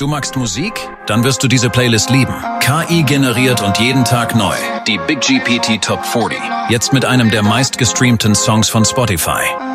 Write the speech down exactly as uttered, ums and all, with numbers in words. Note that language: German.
Du magst Musik? Dann wirst du diese Playlist lieben. K I generiert und jeden Tag neu. Die Big G P T Top vierzig. Jetzt mit einem der meistgestreamten Songs von Spotify.